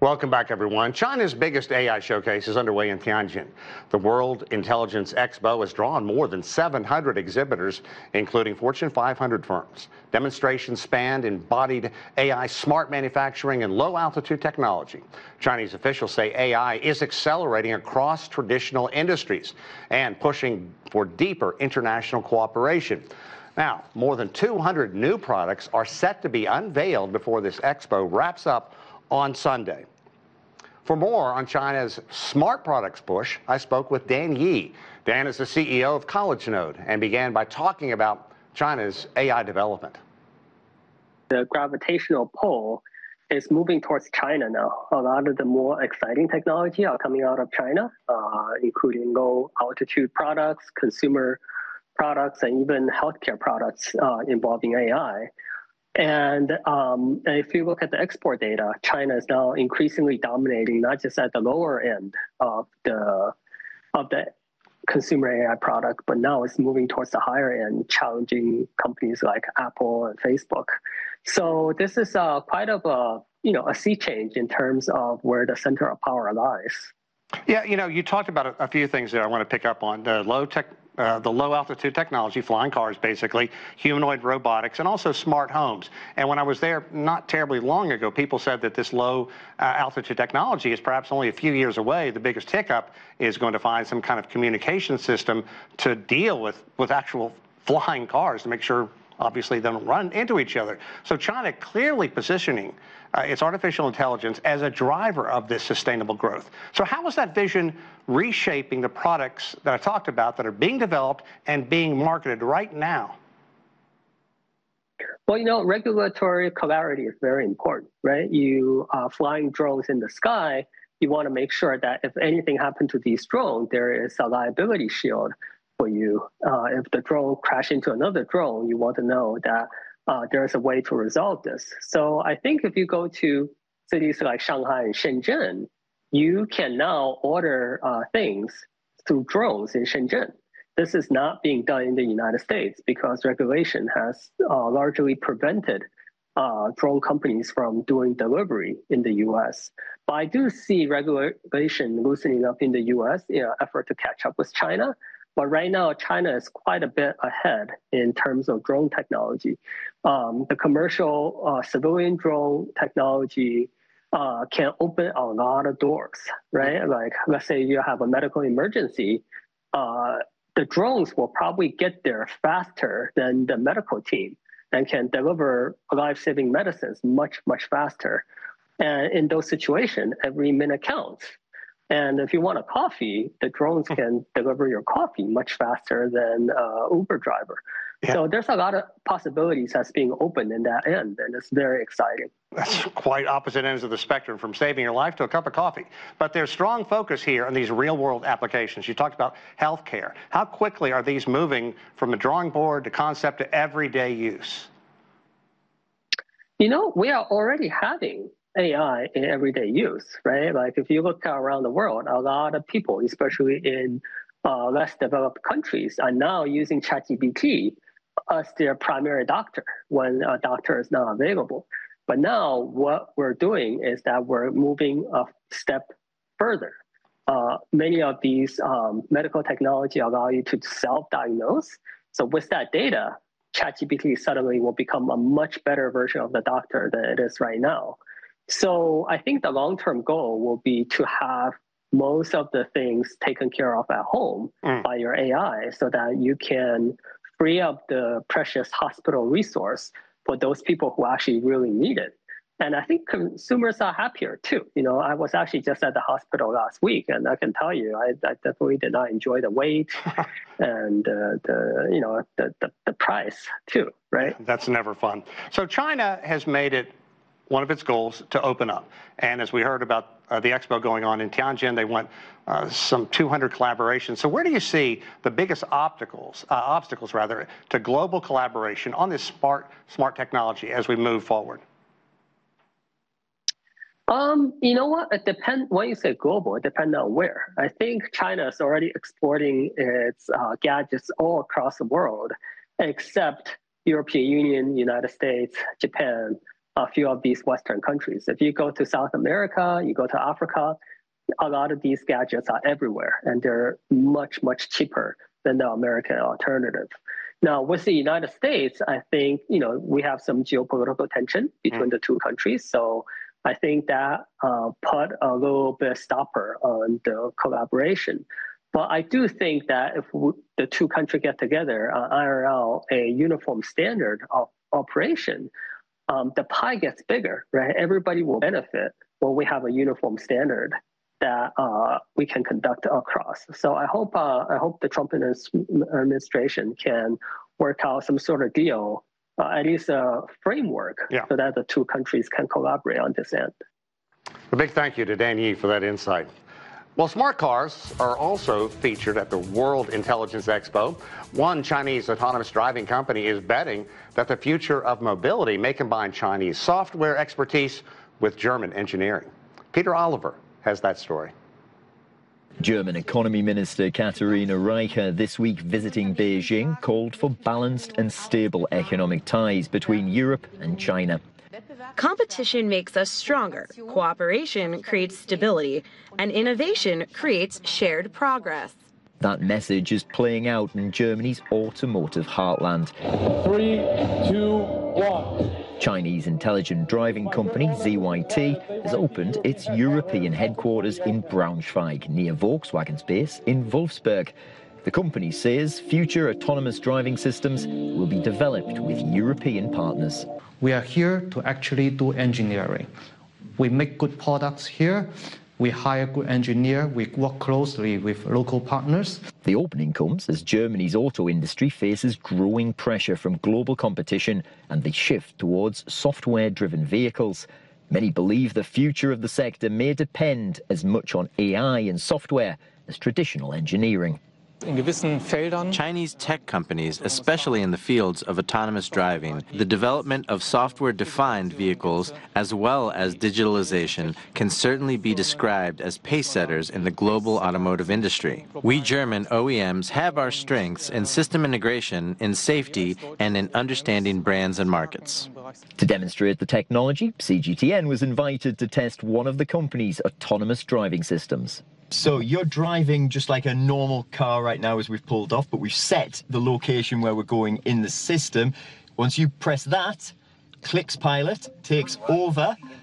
Welcome back, everyone. China's biggest AI showcase is underway in Tianjin. The World Intelligence Expo has drawn more than 700 exhibitors, including Fortune 500 firms. Demonstrations spanned embodied AI, smart manufacturing, and low-altitude technology. Chinese officials say AI is accelerating across traditional industries and pushing for deeper international cooperation. Now, more than 200 new products are set to be unveiled before this expo wraps up on Sunday. For more on China's smart products push, I spoke with Dan Yi. Dan is the CEO of CollegeNode and began by talking about China's AI development. The gravitational pull is moving towards China now. A lot of the more exciting technology are coming out of China, including low altitude products, consumer products, and even healthcare products involving AI. And if you look at the export data, China is now increasingly dominating not just at the lower end of the consumer AI product, but now it's moving towards the higher end, challenging companies like Apple and Facebook. So this is quite of a sea change in terms of where the center of power lies. Yeah, you talked about a few things there I want to pick up on. The low altitude technology, flying cars basically, humanoid robotics, and also smart homes. And when I was there not terribly long ago, people said that this low altitude technology is perhaps only a few years away. The biggest hiccup is going to find some kind of communication system to deal with actual flying cars to make sure, obviously, they don't run into each other. So China clearly positioning its artificial intelligence as a driver of this sustainable growth. So how is that vision reshaping the products that I talked about that are being developed and being marketed right now? Well, regulatory clarity is very important, right? You flying drones in the sky, you want to make sure that if anything happened to these drones, there is a liability shield for you. If the drone crashes into another drone, you want to know that there's a way to resolve this. So I think if you go to cities like Shanghai and Shenzhen, you can now order things through drones in Shenzhen. This is not being done in the United States because regulation has largely prevented drone companies from doing delivery in the US. But I do see regulation loosening up in the US in an effort to catch up with China. But right now, China is quite a bit ahead in terms of drone technology. The commercial civilian drone technology can open a lot of doors, right? Like, let's say you have a medical emergency, the drones will probably get there faster than the medical team and can deliver life-saving medicines much, much faster. And in those situations, every minute counts. And if you want a coffee, the drones can deliver your coffee much faster than an Uber driver. Yeah. So there's a lot of possibilities that's being opened in that end, and it's very exciting. That's quite opposite ends of the spectrum, from saving your life to a cup of coffee. But there's strong focus here on these real-world applications. You talked about healthcare. How quickly are these moving from the drawing board to concept to everyday use? We are already having AI in everyday use, right? Like if you look around the world, a lot of people, especially in less developed countries, are now using ChatGPT as their primary doctor when a doctor is not available. But now what we're doing is that we're moving a step further. Many of these medical technology allow you to self-diagnose. So with that data, ChatGPT suddenly will become a much better version of the doctor than it is right now. So I think the long-term goal will be to have most of the things taken care of at home by your AI so that you can free up the precious hospital resource for those people who actually really need it. And I think consumers are happier too. I was actually just at the hospital last week, and I can tell you, I definitely did not enjoy the wait and the price too, right? That's never fun. So China has made it one of its goals to open up. And as we heard about the expo going on in Tianjin, they want some 200 collaborations. So where do you see the biggest obstacles to global collaboration on this smart technology as we move forward? You know what? It depends. When you say global, it depends on where. I think China is already exporting its gadgets all across the world, except European Union, United States, Japan, a few of these Western countries. If you go to South America, you go to Africa, a lot of these gadgets are everywhere, and they're much, much cheaper than the American alternative. Now, with the United States, I think, we have some geopolitical tension between the two countries. So I think that put a little bit of stopper on the collaboration. But I do think that if the two countries get together, iron out a uniform standard of operation, the pie gets bigger, right? Everybody will benefit when we have a uniform standard that we can conduct across. So I hope the Trump administration can work out some sort of deal, at least a framework, so that the two countries can collaborate on this end. A big thank you to Dan Yi for that insight. Well, smart cars are also featured at the World Intelligence Expo. One Chinese autonomous driving company is betting that the future of mobility may combine Chinese software expertise with German engineering. Peter Oliver has that story. German Economy Minister Katharina Reiche this week visiting Beijing called for balanced and stable economic ties between Europe and China. Competition makes us stronger, cooperation creates stability, and innovation creates shared progress. That message is playing out in Germany's automotive heartland. 3, 2, 1. Chinese intelligent driving company ZYT has opened its European headquarters in Braunschweig, near Volkswagen's base in Wolfsburg. The company says future autonomous driving systems will be developed with European partners. We are here to actually do engineering. We make good products here. We hire good engineers. We work closely with local partners. The opening comes as Germany's auto industry faces growing pressure from global competition and the shift towards software-driven vehicles. Many believe the future of the sector may depend as much on AI and software as traditional engineering. Chinese tech companies, especially in the fields of autonomous driving, the development of software-defined vehicles, as well as digitalization, can certainly be described as pace-setters in the global automotive industry. We German OEMs have our strengths in system integration, in safety, and in understanding brands and markets. To demonstrate the technology, CGTN was invited to test one of the company's autonomous driving systems. So you're driving just like a normal car right now as we've pulled off, but we've set the location where we're going in the system. Once you press that, Clicks Pilot takes over